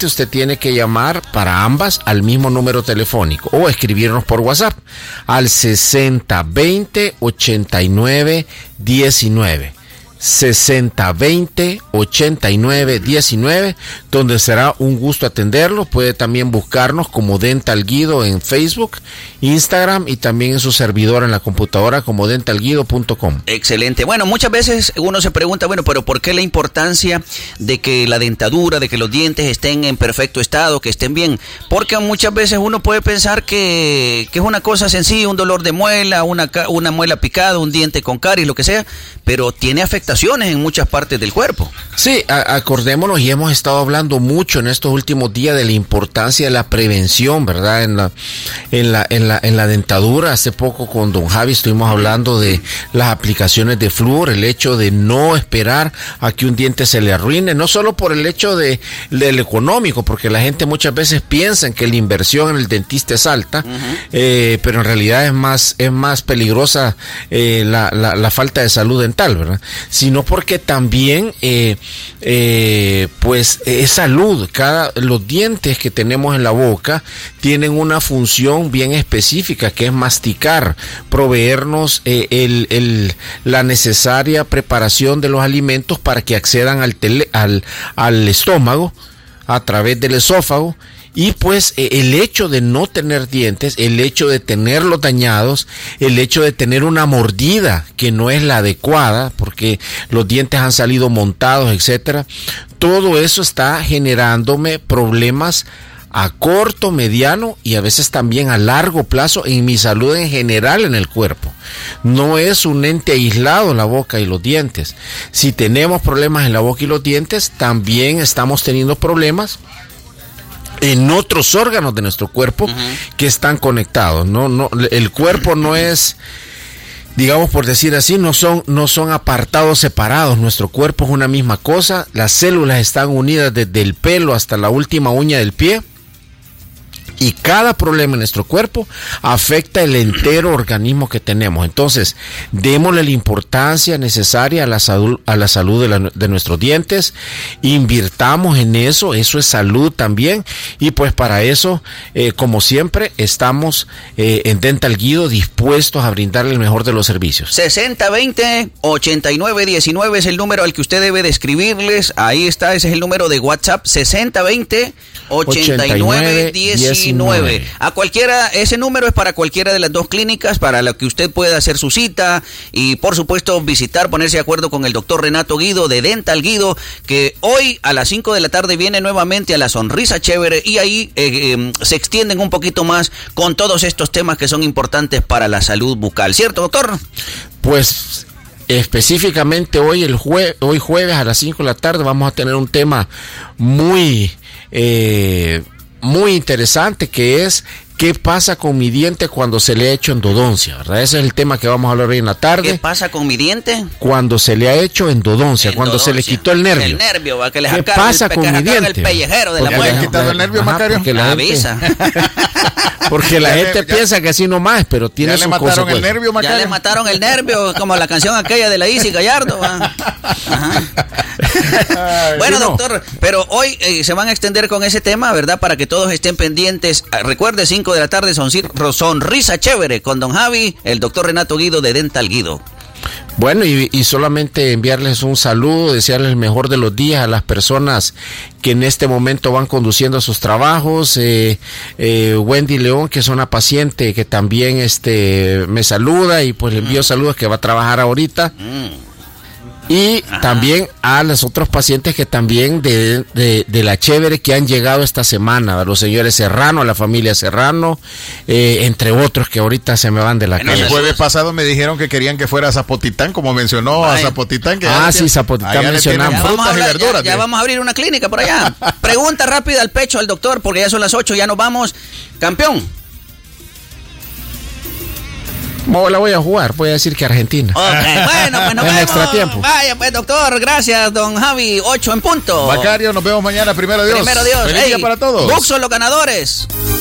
solamente usted tiene que llamar para ambas al mismo número telefónico o escribirnos por WhatsApp al 6020-8919. 6020-8919, donde será un gusto atenderlo. Puede también buscarnos como Dental Guido en Facebook, Instagram y también en su servidor en la computadora como dentalguido.com. Excelente. Bueno, muchas veces uno se pregunta, bueno, pero ¿por qué la importancia de que la dentadura, de que los dientes estén en perfecto estado, que estén bien? Porque muchas veces uno puede pensar que es una cosa sencilla, un dolor de muela, una muela picada, un diente con caries, lo que sea, pero tiene afectaciones en muchas partes del cuerpo. Sí, acordémonos, y hemos estado hablando mucho en estos últimos días de la importancia de la prevención, ¿verdad? En la dentadura. Hace poco con don Javi estuvimos hablando de las aplicaciones de flúor, el hecho de no esperar a que un diente se le arruine, no solo por el hecho del económico, porque la gente muchas veces piensa en que la inversión en el dentista es alta, pero en realidad es más peligrosa la falta de salud dental, ¿verdad? Sino porque también pues es salud. Los dientes que tenemos en la boca tienen una función bien específica, que es masticar, proveernos la necesaria preparación de los alimentos para que accedan al estómago a través del esófago. Y pues el hecho de no tener dientes, el hecho de tenerlos dañados, el hecho de tener una mordida que no es la adecuada, porque los dientes han salido montados, etcétera, todo eso está generándome problemas a corto, mediano y a veces también a largo plazo en mi salud en general en el cuerpo. No es un ente aislado la boca y los dientes. Si tenemos problemas en la boca y los dientes, también estamos teniendo problemas en otros órganos de nuestro cuerpo que están conectados. No, el cuerpo no es, digamos por decir así, no son apartados separados. Nuestro cuerpo es una misma cosa. Las células están unidas desde el pelo hasta la última uña del pie. Y cada problema en nuestro cuerpo afecta el entero organismo que tenemos. Entonces, démosle la importancia necesaria a la salud de nuestros dientes. Invirtamos en eso es salud también. Y pues para eso, como siempre, estamos en Dental Guido dispuestos a brindarle el mejor de los servicios. 6020-8919 es el número al que usted debe de escribirles. Ahí está, ese es el número de WhatsApp, 6020-8919. A cualquiera, ese número es para cualquiera de las dos clínicas, para la que usted pueda hacer su cita y por supuesto visitar, ponerse de acuerdo con el doctor Renato Guido de Dental Guido, que hoy a las 5 de la tarde viene nuevamente a la Sonrisa Chévere y ahí se extienden un poquito más con todos estos temas que son importantes para la salud bucal, ¿cierto, doctor? Pues específicamente hoy jueves a las 5 de la tarde vamos a tener un tema muy interesante, que es ¿qué pasa con mi diente cuando se le ha hecho endodoncia? ¿Verdad? Ese es el tema que vamos a hablar hoy en la tarde. ¿Qué pasa con mi diente? Cuando se le ha hecho endodoncia, cuando se le quitó el nervio. El nervio, va, que le ¿qué pasa con mi diente? El pellejero de la muela. ¿Le han quitado el nervio, Macario? Porque la gente piensa que así nomás, pero tiene sus consecuencias. ¿Ya le mataron el nervio, Macario? Ya le mataron el nervio, como la canción aquella de la Isi Gallardo. Bueno, doctor, pero hoy se van a extender con ese tema, ¿verdad? Para que todos estén pendientes. Recuerde, 5 de la tarde, Sonrisa Chévere con don Javi, el doctor Renato Guido de Dental Guido. Bueno, y solamente enviarles un saludo, desearles el mejor de los días a las personas que en este momento van conduciendo sus trabajos. Wendy León, que es una paciente que también me saluda y pues le envío saludos, que va a trabajar ahorita. Y también a los otros pacientes que también de la Chévere que han llegado esta semana, a los señores Serrano, a la familia Serrano, entre otros que ahorita se me van de la calle. El jueves pasado me dijeron que querían que fuera a Zapotitán, como mencionó a Zapotitán. Que sí, Zapotitán mencionamos. Frutas y verduras. Ya vamos a abrir una clínica por allá. Pregunta rápida al pecho al doctor, porque ya son las 8, ya nos vamos. Campeón. La voy a jugar, voy a decir que Argentina. Okay, bueno, pues nos en vemos. Extra tiempo. Vaya, pues doctor, gracias, don Javi, 8 en punto. Macario, nos vemos mañana, primero Dios. Primero Dios. Feliz día para todos. Buxo, los ganadores.